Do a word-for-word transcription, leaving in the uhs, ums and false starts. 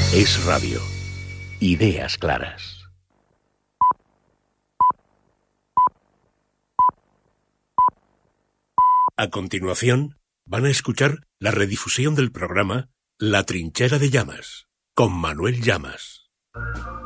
Es Radio. Ideas claras. A continuación, van a escuchar la redifusión del programa La Trinchera de Llamas, con Manuel Llamas.